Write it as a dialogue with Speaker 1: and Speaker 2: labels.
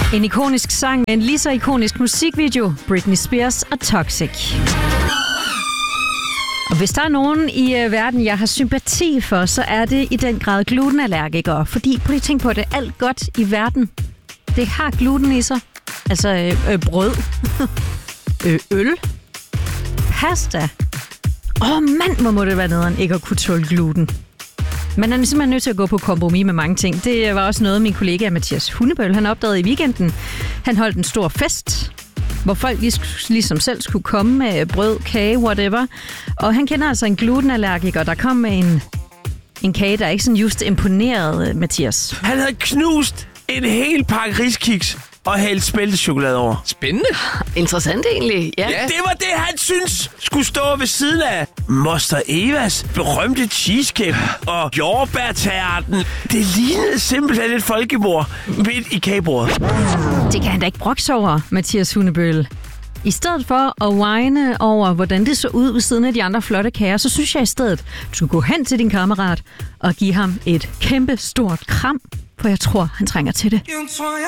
Speaker 1: En ikonisk sang med en lige så ikonisk musikvideo. Britney Spears og Toxic. Og hvis der er nogen i verden, jeg har sympati for, så er det i den grad glutenallergikere. Fordi, prøv lige at tænke på det, alt godt i verden, det har gluten i sig. Altså brød, øl, pasta. Mand, hvor må det være nederen ikke at kunne tåle gluten. Man er simpelthen nødt til at gå på kompromis med mange ting. Det var også noget, min kollega Mathias Hundebøl, han opdagede i weekenden. Han holdt en stor fest, hvor folk ligesom selv skulle komme med brød, kage, whatever. Og han kender altså en glutenallergiker, der kom med en kage, der ikke sådan just imponerede Mathias.
Speaker 2: Han havde knust en hel pakke riskiks og hældt smeltechokolade over.
Speaker 3: Spændende.
Speaker 4: Interessant egentlig, ja.
Speaker 2: Det var det, han synes skulle stå ved siden af Moster Evas berømte cheesecake og jordbærtærten. Det lignede simpelthen et folkebord midt i kagebordet.
Speaker 1: Det kan han da ikke brokse over, Mathias Hundebøl. I stedet for at whine over, hvordan det så ud ved siden af de andre flotte kager, så synes jeg i stedet, du skal gå hen til din kammerat og give ham et kæmpe stort kram, for jeg tror, han trænger til det.